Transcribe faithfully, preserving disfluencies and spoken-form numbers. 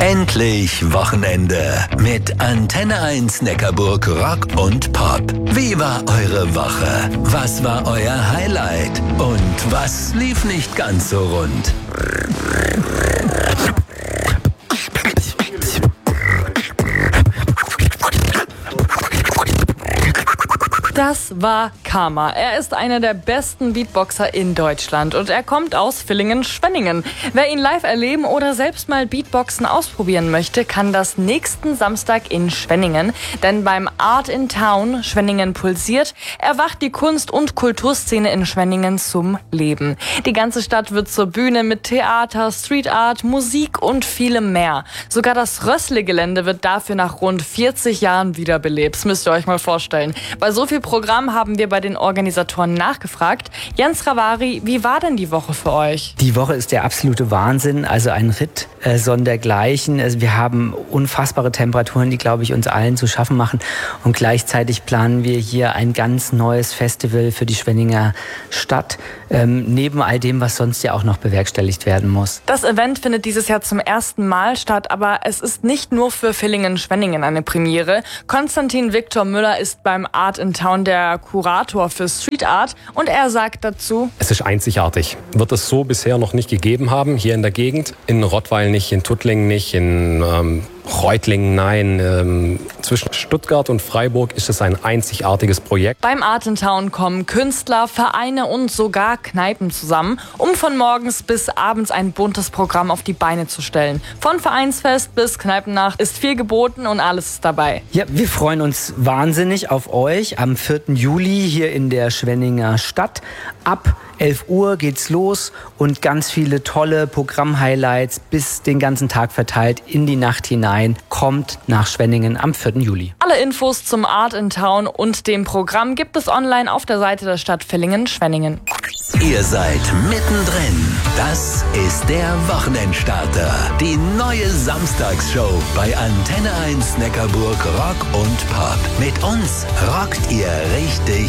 Endlich Wochenende mit Antenne eins Neckarburg Rock und Pop. Wie war eure Woche? Was war euer Highlight? Und was lief nicht ganz so rund? Das war Karma. Er ist einer der besten Beatboxer in Deutschland und er kommt aus Villingen-Schwenningen. Wer ihn live erleben oder selbst mal Beatboxen ausprobieren möchte, kann das nächsten Samstag in Schwenningen. Denn beim Art in Town Schwenningen pulsiert, erwacht die Kunst- und Kulturszene in Schwenningen zum Leben. Die ganze Stadt wird zur Bühne mit Theater, Street Art, Musik und vielem mehr. Sogar das Rössle-Gelände wird dafür nach rund vierzig Jahren wiederbelebt. Das müsst ihr euch mal vorstellen. Bei so viel Programm haben wir bei den Organisatoren nachgefragt. Jens Ravari, wie war denn die Woche für euch? Die Woche ist der absolute Wahnsinn, also ein Ritt äh, sondergleichen. Also wir haben unfassbare Temperaturen, die, glaube ich, uns allen zu schaffen machen. Und gleichzeitig planen wir hier ein ganz neues Festival für die Schwenninger Stadt, ähm, neben all dem, was sonst ja auch noch bewerkstelligt werden muss. Das Event findet dieses Jahr zum ersten Mal statt, aber es ist nicht nur für Villingen-Schwenningen eine Premiere. Konstantin Viktor Müller ist beim Art in Town der Kurator für Street Art und er sagt dazu: Es ist einzigartig. Wird es so bisher noch nicht gegeben haben, hier in der Gegend. In Rottweil nicht, in Tuttlingen nicht, in ähm, Reutlingen nein. Ähm, zwischen Stuttgart und Freiburg ist es ein einzigartiges Projekt. Beim Art in Town kommen Künstler, Vereine und sogar Kneipen zusammen, um von morgens bis abends ein buntes Programm auf die Beine zu stellen. Von Vereinsfest bis Kneipennacht ist viel geboten und alles ist dabei. Ja, wir freuen uns wahnsinnig auf euch am vierten Juli hier in der Schwenninger Stadt. Ab elf Uhr geht's los und ganz viele tolle Programm-Highlights bis den ganzen Tag verteilt in die Nacht hinein. Kommt nach Schwenningen am vierten Juli. Alle Infos zum Art in Town und dem Programm gibt es online auf der Seite der Stadt Villingen-Schwenningen. Ihr seid mittendrin. Das ist der Wochenendstarter. Die neue Samstagsshow bei Antenne eins Neckarburg Rock und Pop. Mit uns rockt ihr richtig